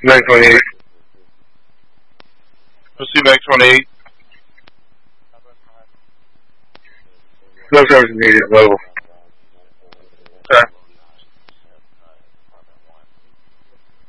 Mag 28. Let's see Mag 28. No service needed, level.